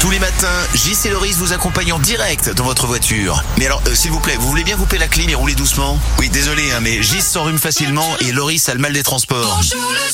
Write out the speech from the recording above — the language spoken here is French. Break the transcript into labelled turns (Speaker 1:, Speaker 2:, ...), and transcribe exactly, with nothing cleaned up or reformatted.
Speaker 1: Tous les matins, Gis et Loris vous accompagnent en direct dans votre voiture. Mais alors, euh, s'il vous plaît, vous voulez bien couper la clim et rouler doucement ? Oui, désolé, hein, mais Gis s'enrhume facilement et Loris a le mal des transports.